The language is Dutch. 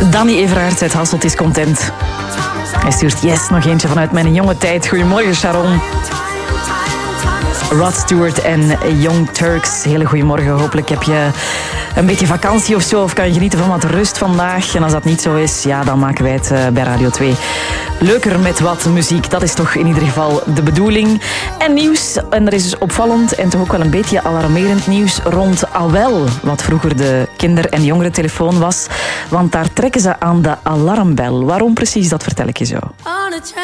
Danny Everaerts uit Hasselt is content. Hij stuurt nog eentje vanuit mijn jonge tijd. Goedemorgen, Sharon. Rod Stewart en Young Turks. Hele goedemorgen. Hopelijk heb je een beetje vakantie of zo. Of kan je genieten van wat rust vandaag. En als dat niet zo is, ja, dan maken wij het bij Radio 2 leuker met wat muziek. Dat is toch in ieder geval de bedoeling. En nieuws. En er is dus opvallend en toch ook wel een beetje alarmerend nieuws rond AWEL. Wat vroeger de kinder- en jongerentelefoon was. Want daar trekken ze aan de alarmbel. Waarom precies, dat vertel ik je zo.